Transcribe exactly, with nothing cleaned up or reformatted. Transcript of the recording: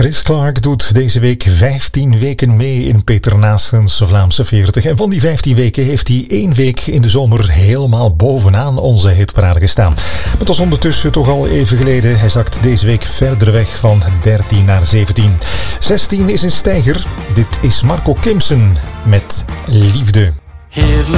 Liz Clark doet deze week vijftien weken mee in Peter Naastens Vlaamse veertig. En van die vijftien weken heeft hij één week in de zomer helemaal bovenaan onze hitparade gestaan. Maar het was ondertussen toch al even geleden. Hij zakt deze week verder weg van dertien naar zeventien. zestien is een stijger. Dit is Marco Kimsen met Liefde. Heerlijk.